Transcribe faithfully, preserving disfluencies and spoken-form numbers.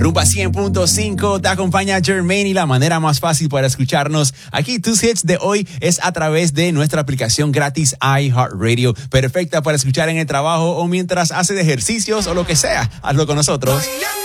Rumba cien punto cinco te acompaña Jermaine y la manera más fácil para escucharnos aquí tus hits de hoy es a través de nuestra aplicación gratis iHeartRadio, perfecta para escuchar en el trabajo o mientras haces ejercicios o lo que sea. Hazlo con nosotros.